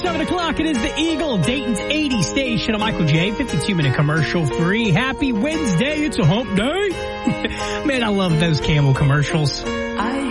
7 o'clock. It is the Eagle, Dayton's 80 station. I'm Michael J. 52-minute commercial free. Happy Wednesday. It's a hump day. Man, I love those Camel commercials.